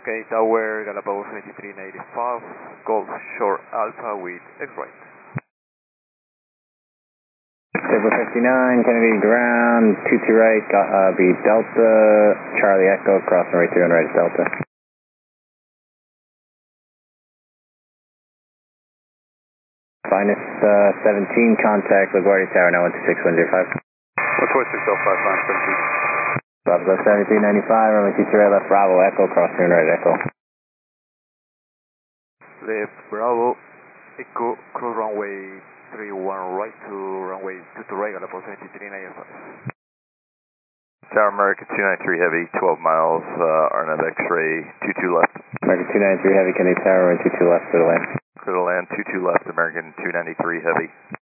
Okay, Tower Galapagos 2395, Golf Short Alpha with X-Right. Silver 59, Kennedy ground, 22 right, be Delta, Charlie Echo, crossing right through and right is Delta. Minus 17, contact LaGuardia Tower, now 126-105. 12605, line 17. Bravo 7395, runway 23 right, left Bravo, Echo, crossing right Echo. Left Bravo, Echo, cross runway 31 right to runway 22 right, Galapagos 2395. Tower American 293 Heavy, 12 miles, RNAV X-ray, 22 left. American 293 Heavy, Kennedy Tower, runway 22 left, clear to land. Clear to land, 22 left, American 293 Heavy.